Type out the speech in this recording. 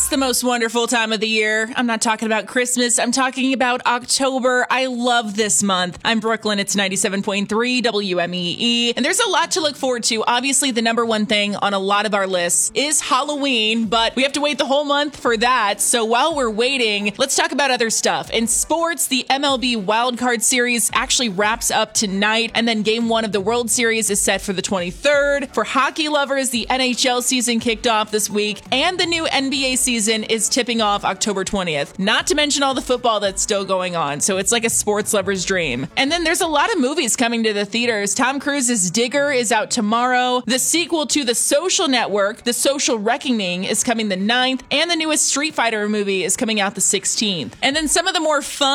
It's the most wonderful time of the year. I'm not talking about Christmas. I'm talking about October. I love this month. I'm Brooklyn. It's 97.3 WMEE. And there's a lot to look forward to. Obviously, the number one thing on a lot of our lists is Halloween, but we have to wait the whole month for that. So while we're waiting, let's talk about other stuff. In sports, the MLB Wildcard Series actually wraps up tonight, and then Game 1 of the World Series is set for the 23rd. For hockey lovers, the NHL season kicked off this week, and the new NBA season is tipping off October 20th. Not to mention all the football that's still going on, so it's like a sports lover's dream. And then there's a lot of movies coming to the theaters. Tom Cruise's Digger is out tomorrow. The sequel to The Social Network, The Social Reckoning, is coming the 9th, and the newest Street Fighter movie is coming out the 16th. And then some of the more fun